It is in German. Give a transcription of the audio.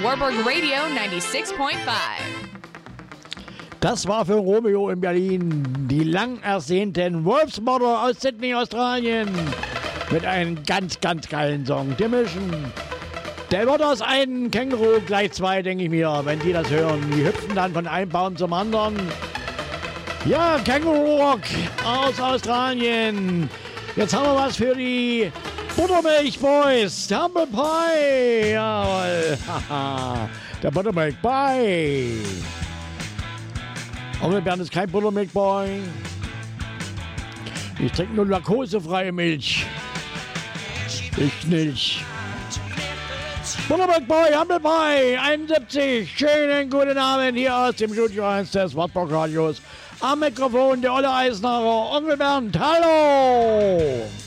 Warburg Radio 96.5. Das war für Romeo in Berlin die lang ersehnten Wolfsmother aus Sydney, Australien. Mit einem ganz, ganz geilen Song. Die Mission. Der wird aus einem Känguru gleich zwei, denke ich mir, wenn die das hören. Die hüpfen dann von einem Baum zum anderen. Ja, Känguru Rock aus Australien. Jetzt haben wir was für die Buttermilk Boys. Humble Pie. Jawohl. Der Buttermilk Boy. Onkel Bernd ist kein Buttermilk Boy. Ich trinke nur lakosefreie Milch. Ich nicht. Buttermilk Boy, Humble Pie, 71. Schönen guten Abend hier aus dem Studio 1 des Wartburg Radios. Am Mikrofon der Olle Eisnacher, Onkel Bernd. Hallo!